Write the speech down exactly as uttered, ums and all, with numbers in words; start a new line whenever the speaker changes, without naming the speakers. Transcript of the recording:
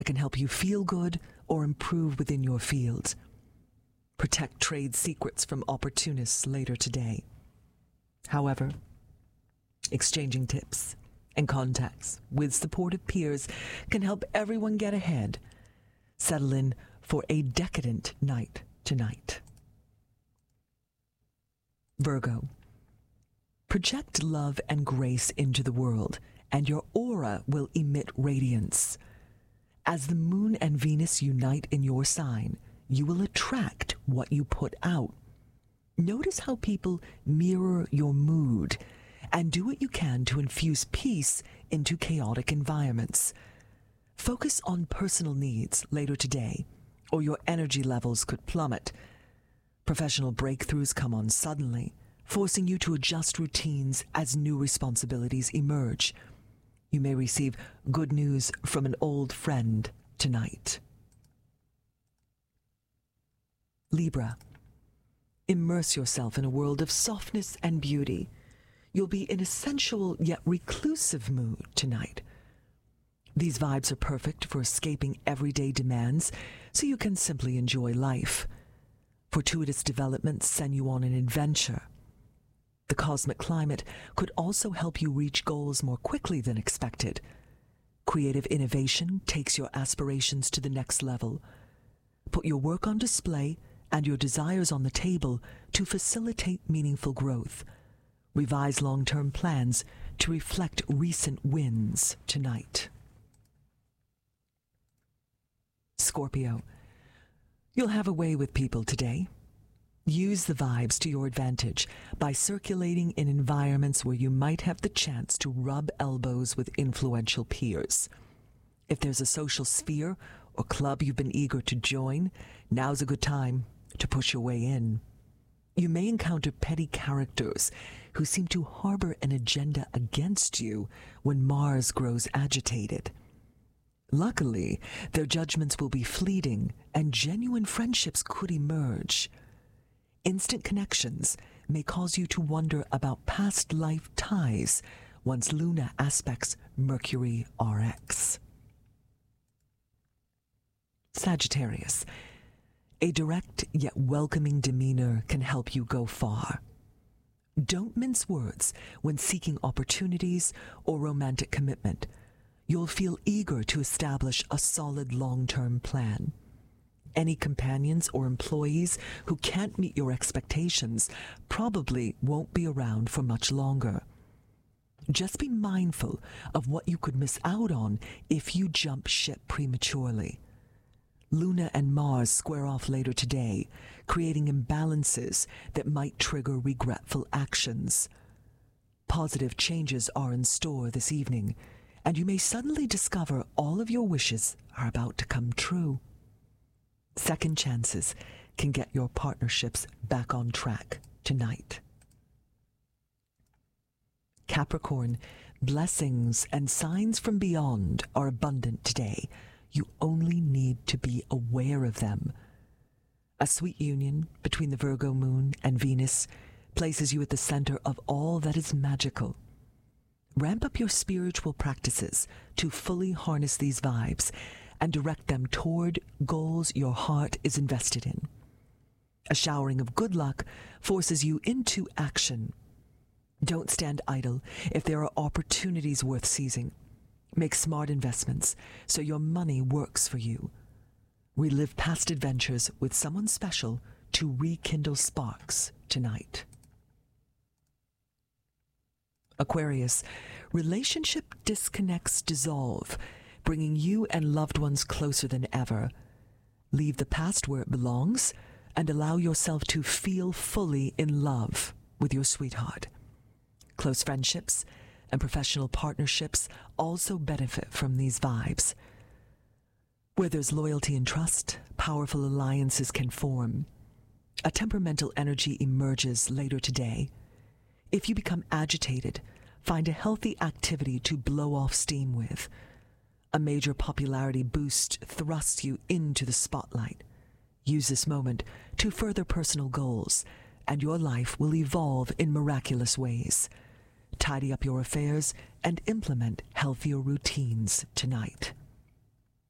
It can help you feel good or improve within your field. Protect trade secrets from opportunists later today. However, exchanging tips and contacts with supportive peers can help everyone get ahead. Settle in for a decadent night tonight. Virgo. Project love and grace into the world, and your aura will emit radiance. As the moon and Venus unite in your sign, you will attract what you put out. Notice how people mirror your mood, and do what you can to infuse peace into chaotic environments. Focus on personal needs later today, or your energy levels could plummet. Professional breakthroughs come on suddenly, forcing you to adjust routines as new responsibilities emerge. You may receive good news from an old friend tonight. Libra. Immerse yourself in a world of softness and beauty. You'll be in a sensual yet reclusive mood tonight. These vibes are perfect for escaping everyday demands, so you can simply enjoy life. Fortuitous developments send you on an adventure. The cosmic climate could also help you reach goals more quickly than expected. Creative innovation takes your aspirations to the next level. Put your work on display and your desires on the table to facilitate meaningful growth. Revise long-term plans to reflect recent wins tonight. Scorpio. You'll have a way with people today. Use the vibes to your advantage by circulating in environments where you might have the chance to rub elbows with influential peers. If there's a social sphere or club you've been eager to join, now's a good time to push your way in. You may encounter petty characters who seem to harbor an agenda against you when Mars grows agitated. Luckily, their judgments will be fleeting and genuine friendships could emerge. Instant connections may cause you to wonder about past life ties once Luna aspects Mercury R X. Sagittarius. A direct yet welcoming demeanor can help you go far. Don't mince words when seeking opportunities or romantic commitment. You'll feel eager to establish a solid long-term plan. Any companions or employees who can't meet your expectations probably won't be around for much longer. Just be mindful of what you could miss out on if you jump ship prematurely. Luna and Mars square off later today, creating imbalances that might trigger regretful actions. Positive changes are in store this evening, and you may suddenly discover all of your wishes are about to come true. Second chances can get your partnerships back on track tonight. Capricorn, blessings and signs from beyond are abundant today. You only need to be aware of them. A sweet union between the Virgo moon and Venus places you at the center of all that is magical. Ramp up your spiritual practices to fully harness these vibes and direct them toward goals your heart is invested in. A showering of good luck forces you into action. Don't stand idle if there are opportunities worth seizing. Make smart investments so your money works for you. Relive past adventures with someone special to rekindle sparks tonight. Aquarius, relationship disconnects dissolve, bringing you and loved ones closer than ever. Leave the past where it belongs and allow yourself to feel fully in love with your sweetheart. Close friendships and professional partnerships also benefit from these vibes. Where there's loyalty and trust, powerful alliances can form. A temperamental energy emerges later today. If you become agitated, find a healthy activity to blow off steam with. A major popularity boost thrusts you into the spotlight. Use this moment to further personal goals, and your life will evolve in miraculous ways. Tidy up your affairs and implement healthier routines tonight.